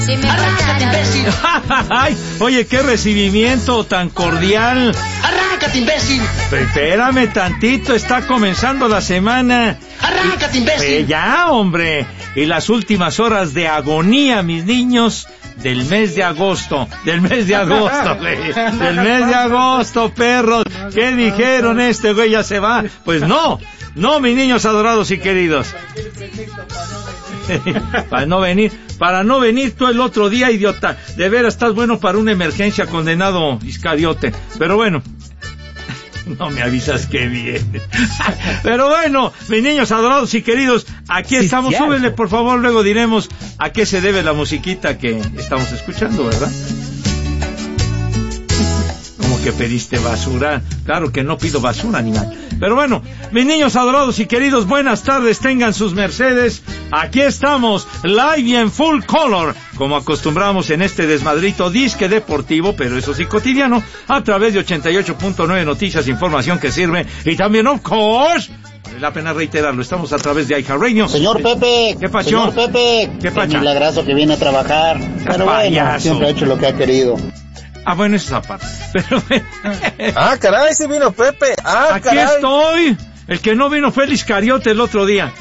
¡Arráncate, imbécil! Ay, oye, qué recibimiento tan cordial. ¡Arráncate, imbécil! Espérame tantito, está comenzando la semana. ¡Arráncate, imbécil! Ya, hombre. Y las últimas horas de agonía, mis niños, del mes de agosto. Del mes de agosto, güey. Del mes de agosto, perros. ¿Qué dijeron? Este güey ya se va. Pues no. No, mis niños adorados y queridos. Para no venir tú el otro día, idiota. De veras estás bueno para una emergencia, condenado Iscariote. Pero bueno, no me avisas que viene. Pero bueno, mis niños adorados y queridos, aquí estamos. Súbele, por favor, luego diremos a qué se debe la musiquita que estamos escuchando, ¿verdad? ¿Cómo que pediste basura? Claro que no pido basura, animal. Pero bueno, mis niños adorados y queridos, buenas tardes, tengan sus mercedes. Aquí estamos, live y en full color, como acostumbramos en este desmadrito disque deportivo, pero eso sí cotidiano, a través de 88.9 Noticias, información que sirve, y también, of course, vale la pena reiterarlo, estamos a través de iHeartRadio. Señor Pepe, ¿Qué pacho? Señor Pepe, ¿Qué pacha? milagroso que viene a trabajar, pero bueno, siempre ha hecho lo que ha querido. Ah, bueno, esa es aparte. Pero bueno. Ah, caray, sí vino Pepe. Aquí estoy. El que no vino fue el Iscariote el otro día.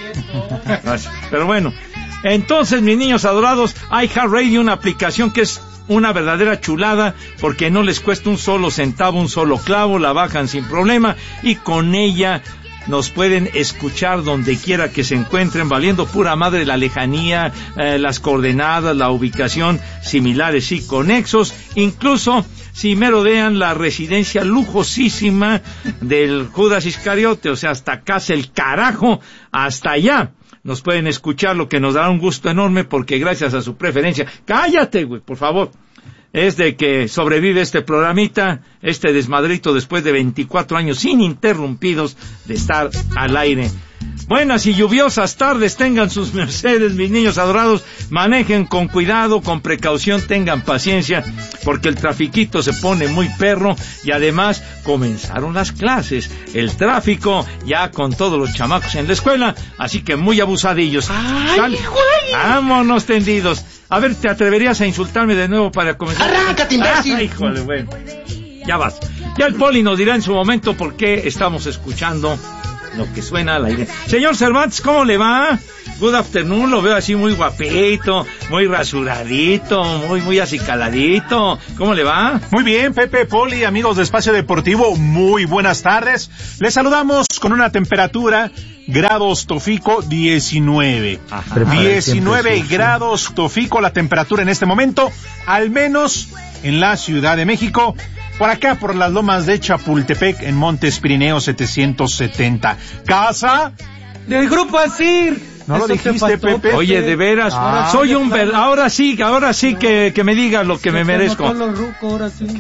Pero bueno. Entonces, mis niños adorados, iHeartRadio, una aplicación que es una verdadera chulada, porque no les cuesta un solo centavo, un solo clavo, la bajan sin problema, y con ella nos pueden escuchar donde quiera que se encuentren, valiendo pura madre la lejanía, las coordenadas, la ubicación, similares y conexos, incluso si merodean la residencia lujosísima del Judas Iscariote, o sea, hasta casa el carajo, hasta allá. Nos pueden escuchar, lo que nos dará un gusto enorme, porque gracias a su preferencia, cállate, güey, por favor, es de que sobrevive este programita, este desmadrito, después de 24 años ininterrumpidos de estar al aire. Buenas y lluviosas tardes tengan sus mercedes, mis niños adorados. Manejen con cuidado, con precaución, tengan paciencia, porque el trafiquito se pone muy perro, y además comenzaron las clases, el tráfico ya con todos los chamacos en la escuela, así que muy abusadillos. ¡Ay, güey! Vámonos tendidos. A ver, ¿te atreverías a insultarme de nuevo para comenzar? ¡Arráncate, imbécil! ¡Ay, híjole, bueno! Ya vas. Ya el Poli nos dirá en su momento por qué estamos escuchando lo que suena al aire. Señor Cervantes, ¿cómo le va? Good afternoon, lo veo así muy guapito, muy rasuradito, muy acicaladito. ¿Cómo le va? Muy bien, Pepe, Poli, amigos de Espacio Deportivo, muy buenas tardes. Les saludamos con una temperatura, grados Tofico, 19. Ajá. 19 grados Tofico la temperatura en este momento, al menos en la Ciudad de México. Por acá, por las lomas de Chapultepec, en Montes Pirineos 770. Casa del Grupo Asir. ¿No lo dijiste, Pepe? Oye, de veras, soy un ahora sí que me diga lo que me merezco. Ahora sí.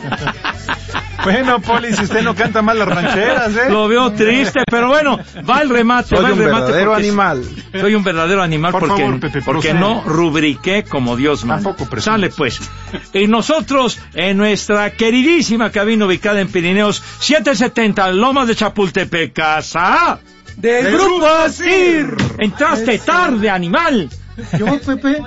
Bueno, Poli, si usted no canta mal las rancheras, Lo veo triste, pero bueno, va el remate. Soy un verdadero animal. Soy un verdadero animal porque no rubriqué como Dios manda. Sale pues. Y nosotros, en nuestra queridísima cabina ubicada en Pirineos 770, Lomas de Chapultepec, casa del Grupo Asir. Entraste tarde, animal. Yo, Pepe.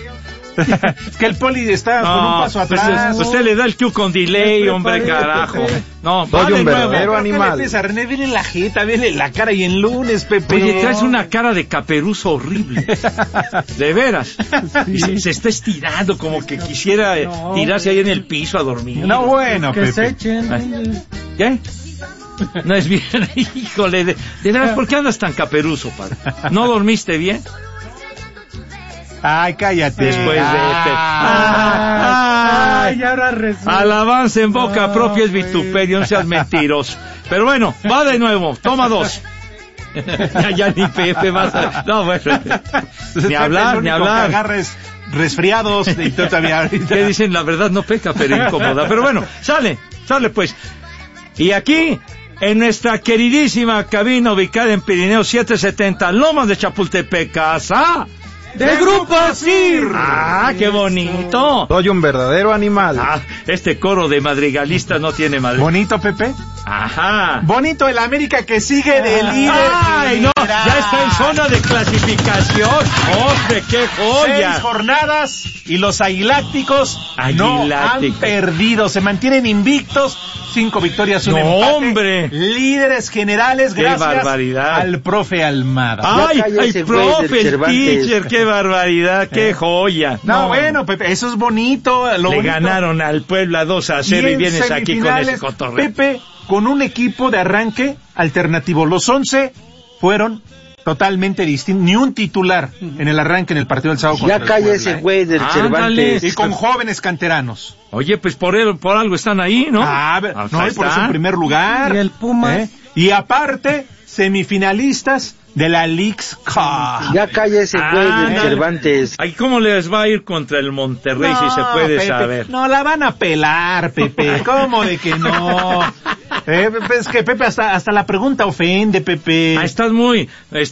Es que el Poli está con un paso atrás. Pues usted le da el cue con delay, hombre, carajo. No, soy un verdadero animal. René, viene la jeta, viene la cara, y el lunes, Pepe. Oye, traes una cara de caperuzo horrible. De veras. Y se está estirando como que quisiera tirarse ahí en el piso a dormir. No, bueno, que Pepe. Se echen. ¿Qué? No es bien, híjole, de veras, ¿por qué andas tan caperuzo, padre? ¿No dormiste bien? Ay, cállate. Después de ahora resulta. Alabanza en boca propia es vituperio, no seas mentiroso. Pero bueno, va de nuevo, toma dos. ya ni Pepe más. No, bueno. Ni hablar. Que agarres resfriados y tú todavía. Que dicen, la verdad no peca, pero incomoda. Pero bueno, sale pues. Y aquí, en nuestra queridísima cabina ubicada en Pirineo 770, Lomas de Chapultepec, casa del Grupo Asir. ¡Qué bonito! Soy un verdadero animal. Este coro de madrigalistas no tiene madre. ¿Bonito, Pepe? Ajá. Bonito el América que sigue de líder. ¡Ay, no! Ya está en zona de clasificación. ¡Hombre, qué joya! 6 jornadas y los aguilácticos no han perdido. Se mantienen invictos. 5 victorias, 1 empate. ¡Hombre! Líderes generales gracias al profe Almada. ¡Ay, el profe, el teacher! ¡Qué barbaridad! ¡Qué joya! No, bueno, Pepe, eso es bonito. Le ganaron al Puebla 2-0 y vienes aquí con ese cotorreo. Pepe, con un equipo de arranque alternativo. Los 11 fueron totalmente distintos. Ni un titular en el arranque en el partido del sábado. Ya calla ese güey del Cervantes. Y con jóvenes canteranos. Oye, pues por algo están ahí, ¿no? No, y por eso en primer lugar. Y el Puma. Y aparte, semifinalistas de la Leagues Cup. Ya calla ese güey del Cervantes. Ay, ¿cómo les va a ir contra el Monterrey si se puede Pepe, saber? No, la van a pelar, Pepe. ¿Cómo de que no? Es que Pepe hasta la pregunta ofende, Pepe. Estás muy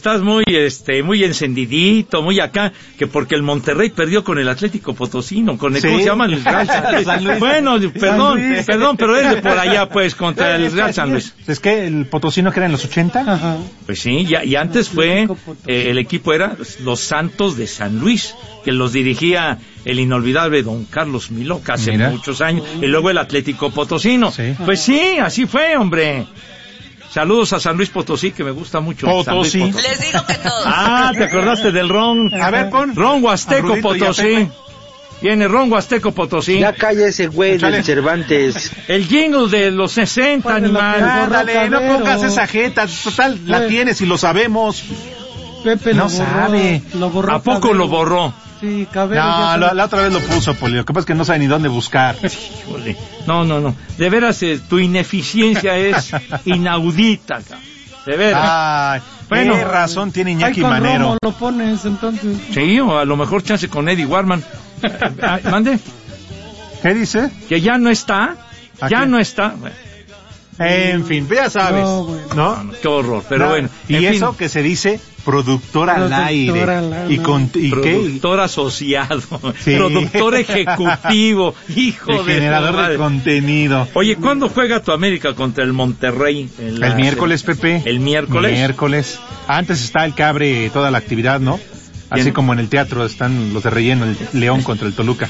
encendidito, muy acá, que porque el Monterrey perdió con el Atlético Potosino, con el, ¿cómo se llama? El Real San Luis. Bueno, perdón, pero es de por allá, pues, contra el Real San Luis. ¿Es que el Potosino que era en los 80? Ajá. Pues sí, y antes fue, el equipo era los Santos de San Luis, que los dirigía el inolvidable don Carlos Miloca hace muchos años, y luego el Atlético Potosino. Sí. Pues sí, así fue, hombre. Saludos a San Luis Potosí, que me gusta mucho. Potosí. Les digo que todos. ¿te acordaste del ron? A ver, Ron Huasteco Potosí. Viene Ron Huasteco Potosí. Ya calla ese güey del Cervantes. El jingle de los 60, animal. Ándale, no pongas esa jeta. Total, la tienes y lo sabemos. Pepe no sabe. ¿A poco lo borró? Sí, Cabero. No, la otra vez lo puso, Poli. Lo que pasa es que no sabe ni dónde buscar. Híjole. No. De veras, tu ineficiencia es inaudita, de veras. Ay, bueno, qué razón tiene Iñaki Manero. ¿Cómo lo pones entonces? Sí, o a lo mejor chance con Eddie Warman. ¿Mande? ¿Qué dice? Que ya no está. Ya no está. Bueno. En fin, ya sabes. ¿No? Qué horror, pero bueno. Y eso fin, que se dice productor al aire. ¿Y productor asociado. Sí. Productor ejecutivo. Hijo de generador de contenido. Oye, ¿cuándo juega tu América contra el Monterrey? El miércoles, Pepe. ¿El miércoles? Miércoles. Antes está el que abre toda la actividad, ¿no? Así como en el teatro están los de relleno, el León contra el Toluca.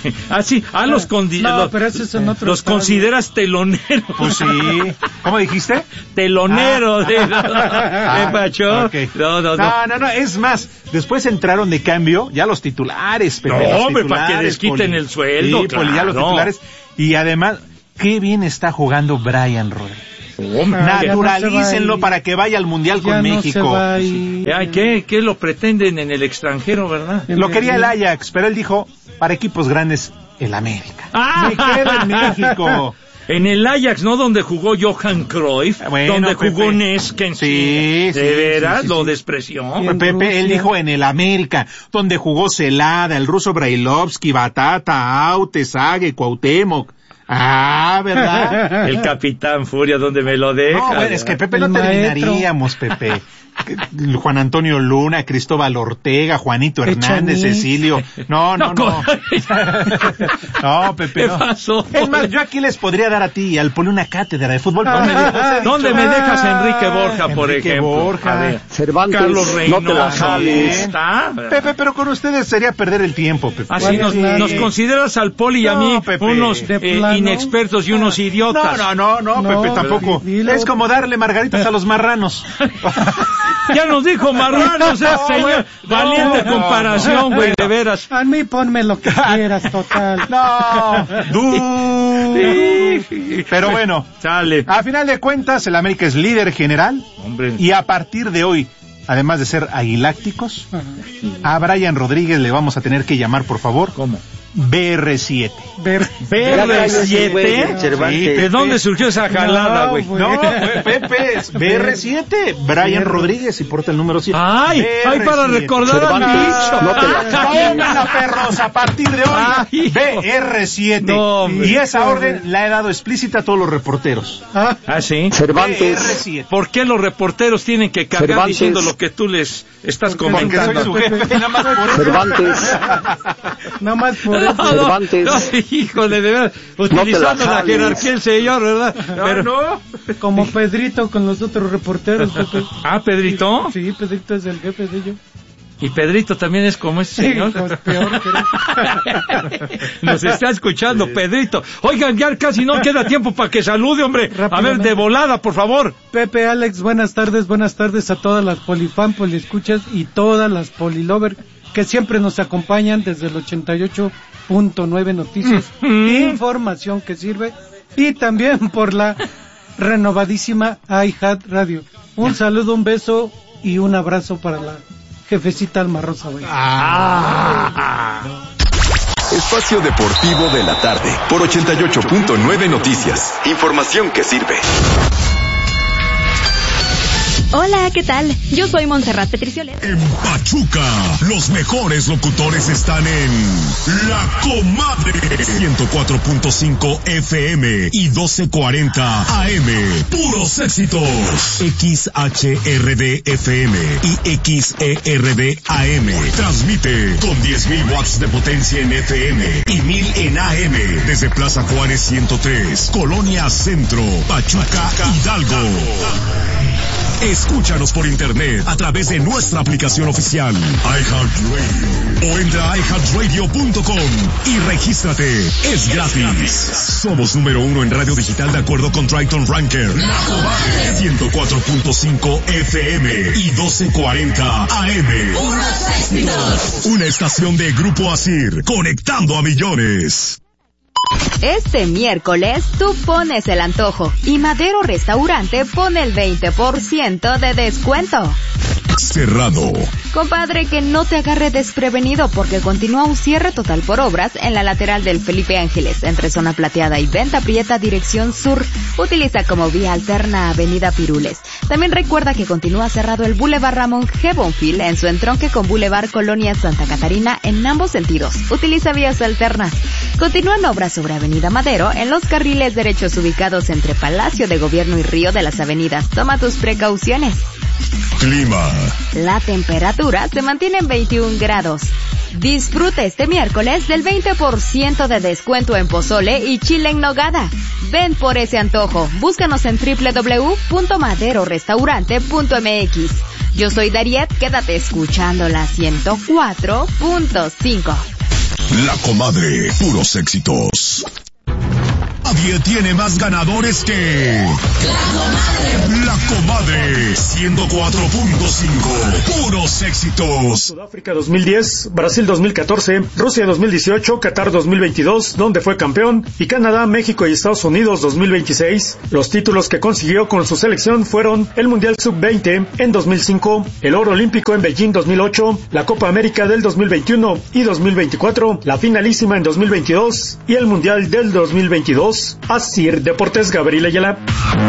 Pero ese es en otro los consideras teloneros. Pues sí. ¿Cómo dijiste? Telonero de Pacho. Okay. No, es más, después entraron de cambio ya los titulares, Pepe. No, hombre, para que les quiten el sueldo. Sí, claro. Ya los titulares. Y además, qué bien está jugando Brian Rodríguez. Naturalícenlo para que vaya al Mundial con México. ¿Qué lo pretenden en el extranjero, verdad? Lo quería el Ajax, pero él dijo, para equipos grandes, el América. Me quedo en México. En el Ajax, ¿no? Donde jugó Johan Cruyff, donde jugó Nesken. Sí, ¿de veras? Lo despreció. Pepe, él dijo en el América, donde jugó Celada, el ruso Brailovsky, Batata, Aute, Sague, Cuauhtémoc. ¿Verdad? El Capitán Furia, donde me lo deja. No, bueno, es que Pepe no terminaríamos, Pepe. Juan Antonio Luna, Cristóbal Ortega, Juanito Hernández, Cecilio. No, Pepe. ¿Qué pasó? Es más, yo aquí les podría dar a ti y al Poli una cátedra de fútbol. ¿Dónde me dejas a Enrique Borja, por ejemplo? Borja. Cervantes, Carlos Reynoso. no te la jales. ¿Está? Pepe, pero con ustedes sería perder el tiempo, Pepe. Así nos consideras al Poli y a mí, Pepe, unos inexpertos y unos idiotas. No, Pepe, tampoco. Es como darle margaritas a los marranos. Ya nos dijo marranos, señor. Valiente comparación, güey, de veras. A mí ponme lo que quieras, total. Pero bueno, sale. A final de cuentas, el América es líder general. Hombre. Y a partir de hoy, además de ser aguilácticos, a Brian Rodríguez le vamos a tener que llamar, por favor. ¿Cómo? BR7. ¿BR7? Sí, ¿de dónde surgió esa jalada, güey? No, Pepe, es BR7, Brian Rodríguez, y porta el número 7. ¡Ay, para recordar al bicho! No te la ¡Tómala, perros! A partir de hoy, BR7. No, y esa orden la he dado explícita a todos los reporteros. ¿Sí? Cervantes. BR7. ¿Por qué los reporteros tienen que cargar Cervantes diciendo lo que tú les estás comentando? Porque soy su jefe, nada más por eso. Cervantes. Nada más por Cervantes. No, híjole, de verdad, utilizando la jerarquía el señor, ¿verdad? Pero no. Como Pedrito con los otros reporteros. Ah, ¿Pedrito? Sí, Pedrito es el jefe de ellos. ¿Y Pedrito también es como ese señor? Sí, pues peor, Nos está escuchando, Pedrito. Oigan, ya casi no queda tiempo para que salude, hombre. A ver, de volada, por favor. Pepe, Alex, buenas tardes a todas las polifan, poliescuchas y todas las polilover que siempre nos acompañan desde el 88.9 Noticias. Información que sirve. Y también por la renovadísima iHeart Radio. Un saludo, un beso y un abrazo para la jefecita Alma Rosa. Espacio Deportivo de la Tarde por 88.9 Noticias. Información que sirve. Hola, ¿qué tal? Yo soy Montserrat Petricioles. En Pachuca, los mejores locutores están en La Comadre 104.5 FM y 1240 AM. Puros éxitos. XHRD FM y XERD AM. Transmite con 10.000 watts de potencia en FM y 1.000 en AM. Desde Plaza Juárez 103, Colonia Centro, Pachuca, Hidalgo. Escúchanos por internet a través de nuestra aplicación oficial iHeartRadio o entra a iHeartRadio.com y regístrate. Es gratis. Somos número 1 en radio digital de acuerdo con Triton Ranker. La Comadre 104.5 FM y 1240 AM. Una estación de Grupo Asir, conectando a millones. Este miércoles tú pones el antojo y Madero Restaurante pone el 20% de descuento. Cerrado. Compadre, que no te agarre desprevenido porque continúa un cierre total por obras en la lateral del Felipe Ángeles, entre Zona Plateada y Venta Prieta, dirección sur. Utiliza como vía alterna Avenida Pirules. También recuerda que continúa cerrado el Boulevard Ramón G. Bonfil en su entronque con Boulevard Colonia Santa Catarina en ambos sentidos. Utiliza vías alternas. Continúan obras sobre Avenida Madero en los carriles derechos ubicados entre Palacio de Gobierno y Río de las Avenidas. Toma tus precauciones. Clima. La temperatura se mantiene en 21 grados. Disfruta este miércoles del 20% de descuento en pozole y chile en nogada. Ven por ese antojo. Búscanos en www.maderorestaurante.mx. Yo soy Dariet, quédate escuchando la 104.5. La Comadre, puros éxitos. Nadie tiene más ganadores que La Comadre 104.5. Puros éxitos. Sudáfrica 2010, Brasil 2014, Rusia 2018, Qatar 2022, donde fue campeón, y Canadá, México y Estados Unidos 2026. Los títulos que consiguió con su selección fueron el Mundial Sub-20 en 2005, el Oro Olímpico en Beijing 2008, la Copa América del 2021 y 2024, la finalísima en 2022 y el Mundial del 2022. Asir Deportes, Gabriel Ayala.